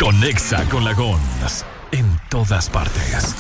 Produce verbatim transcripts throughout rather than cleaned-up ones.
Conexa con la Gons en todas partes.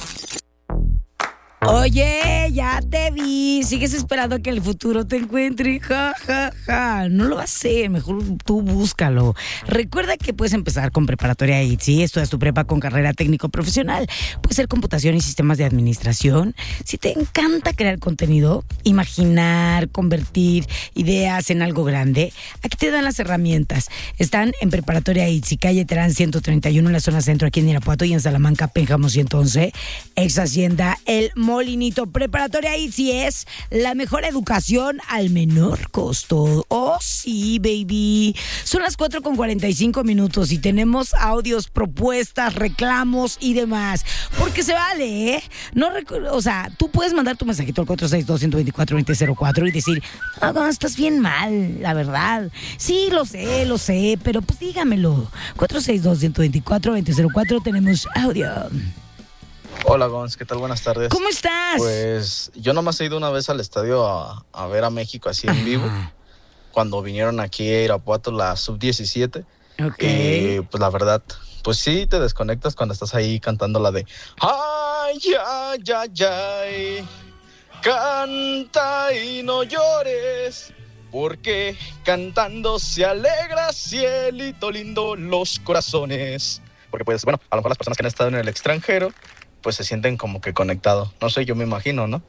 Oye, ya te vi. Sigues esperando que el futuro te encuentre. Ja, ja, ja. No lo va a hacer. Mejor tú búscalo. Recuerda que puedes empezar con preparatoria I T S I. Estudias tu prepa con carrera técnico profesional. Puede ser computación y sistemas de administración. Si te encanta crear contenido, imaginar, convertir ideas en algo grande, aquí te dan las herramientas. Están en preparatoria I T S I, calle Terán ciento treinta y uno en la zona centro, aquí en Irapuato, y en Salamanca, Pénjamo ciento once. Ex Hacienda El Molinito. Preparatoria I T S I es la mejor educación al menor costo. Oh, sí, baby. Son las cuatro con cuarenta y cinco minutos y tenemos audios, propuestas, reclamos y demás. Porque se vale, ¿eh? No recu- o sea, tú puedes mandar tu mensajito al cuatro seis dos, uno dos cuatro, dos cero cero cuatro y decir, no, no, estás bien mal, la verdad. Sí, lo sé, lo sé, pero pues dígamelo. cuatro seis dos, uno dos cuatro, dos cero cero cuatro, tenemos audio. Hola, Gons, ¿qué tal? Buenas tardes. ¿Cómo estás? Pues yo nomás he ido una vez al estadio a, a ver a México así en vivo, cuando vinieron aquí a Irapuato la sub diecisiete. Ok. Y pues la verdad, pues sí te desconectas cuando estás ahí cantando la de ay, ay, ay, ay, canta y no llores, porque cantando se alegra, cielito lindo, los corazones. Porque pues, bueno, a lo mejor las personas que han estado en el extranjero pues se sienten como que conectados. No sé, yo me imagino, ¿no?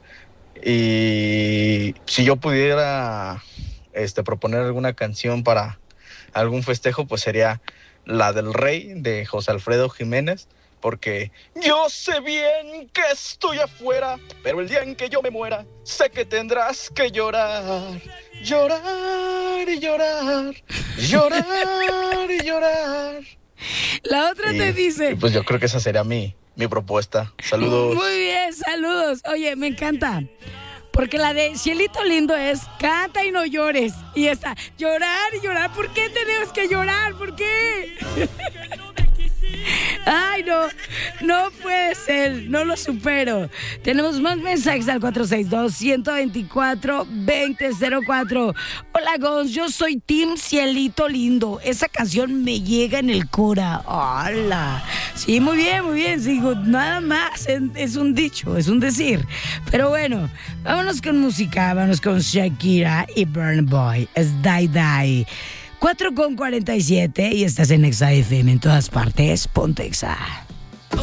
Y si yo pudiera este, proponer alguna canción para algún festejo, pues sería la del Rey de José Alfredo Jiménez, porque yo sé bien que estoy afuera, pero el día en que yo me muera, sé que tendrás que llorar, llorar y llorar, llorar y llorar. La otra y, te dice... y pues yo creo que esa sería mi... mi propuesta. Saludos. Muy bien, saludos. Oye, me encanta. Porque la de Cielito Lindo es canta y no llores. Y esta, llorar y llorar. ¿Por qué tenemos que llorar? ¿Por qué? Ay, no, no puede ser, no lo supero. Tenemos más mensajes al cuatro seis dos, uno dos cuatro, dos cero cuatro. Hola, Gons, yo soy Team Cielito Lindo. Esa canción me llega en el cora. Hola. Sí, muy bien, muy bien. Sigo, nada más, es un dicho, es un decir. Pero bueno, vámonos con música, vámonos con Shakira y Burna Boy. Es Die Die. cuatro con cuarenta y siete y estás en Exa F M en todas partes. Ponte Exa.